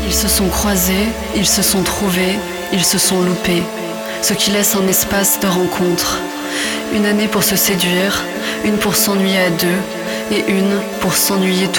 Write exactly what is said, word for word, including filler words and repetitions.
Ils se sont croisés, ils se sont trouvés, ils se sont loupés. Ce qui laisse un espace de rencontre. Une année pour se séduire, une pour s'ennuyer à deux, et une pour s'ennuyer tout